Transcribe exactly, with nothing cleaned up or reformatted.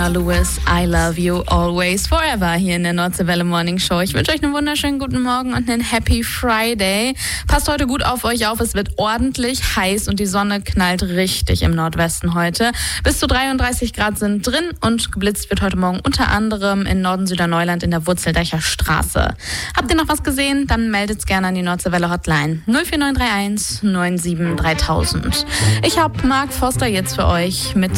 Eva Lewis, I love you always forever hier in der Nordseewelle Morning Show. Ich wünsche euch einen wunderschönen guten Morgen und einen Happy Friday. Passt heute gut auf euch auf, es wird ordentlich heiß und die Sonne knallt richtig im Nordwesten heute. Bis zu dreiunddreißig Grad sind drin und geblitzt wird heute Morgen unter anderem in Norden-Süderneuland in der Wurzeldächer Straße. Habt ihr noch was gesehen? Dann meldet's gerne an die Nordseewelle Hotline null vier neun drei eins neun sieben dreitausend. Ich habe Mark Foster jetzt für euch mit